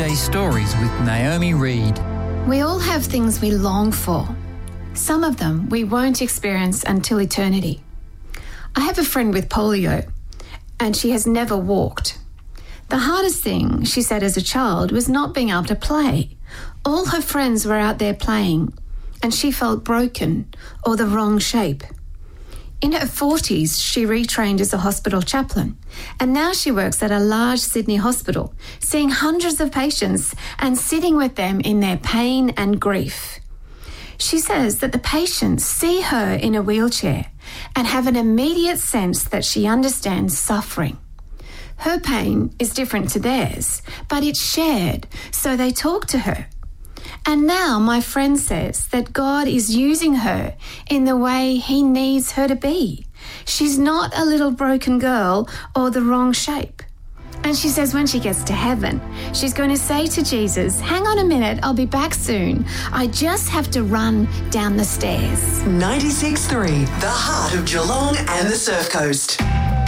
Everyday Stories with Naomi Reed. We all have things we long for. Some of them we won't experience until eternity. I have a friend with polio, and she has never walked. The hardest thing, she said as a child, was not being able to play. All her friends were out there playing, and she felt broken or the wrong shape. In her 40s, she retrained as a hospital chaplain, and now she works at a large Sydney hospital, seeing hundreds of patients and sitting with them in their pain and grief. She says that the patients see her in a wheelchair and have an immediate sense that she understands suffering. Her pain is different to theirs, but it's shared, so they talk to her. And now my friend says that God is using her in the way he needs her to be. She's not a little broken girl or the wrong shape. And she says when she gets to heaven, she's going to say to Jesus, "Hang on a minute, I'll be back soon. I just have to run down the stairs." 96.3, the heart of Geelong and the Surf Coast.